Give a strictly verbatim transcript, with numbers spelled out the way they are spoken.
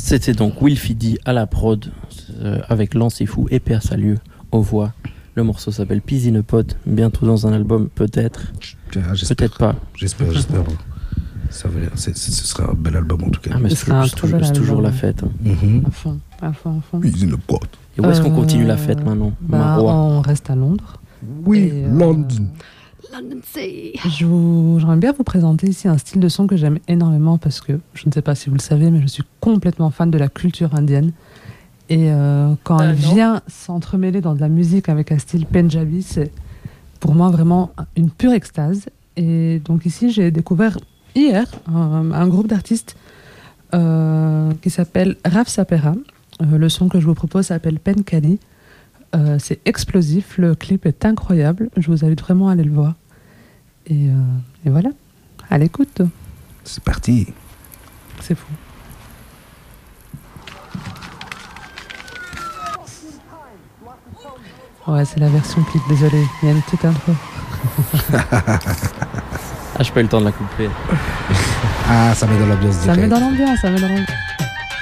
C'était donc Wilfidi à la prod euh, avec Lance et Fou et P A Salieu aux voix. Le morceau s'appelle Peas in a Pod, bientôt dans un album peut-être, Ah, peut-être pas. J'espère, j'espère. Ça va, c'est, c'est, ce sera un bel album en tout cas. Ah mais Ce c'est, sera un c'est très toujours, bel c'est toujours la album. fête. Hein. Mm-hmm. À fond, à fond, à fond. Peas in a Pod. Et où est-ce qu'on Euh, continue la fête maintenant, bah, Marois? on reste à Londres. Oui, Et, euh, London. Je vous, j'aimerais bien vous présenter ici un style de son que j'aime énormément parce que, je ne sais pas si vous le savez, mais je suis complètement fan de la culture indienne. Et euh, quand Euh, elle non. vient s'entremêler dans de la musique avec un style Punjabi, c'est pour moi vraiment une pure extase. Et donc ici, j'ai découvert hier un, un groupe d'artistes euh, qui s'appelle Rav Sapera. Euh, le son que je vous propose s'appelle Penkali. Euh, c'est explosif, le clip est incroyable. Je vous invite vraiment à aller le voir. Et, euh, et voilà, à l'écoute. C'est parti. C'est fou. Ouais, c'est la version clip, désolé, il y a une petite intro. Ah, j'ai pas eu le temps de la couper. Ah, ça met dans l'ambiance Ça direct. met dans l'ambiance, ça met dans l'ambiance.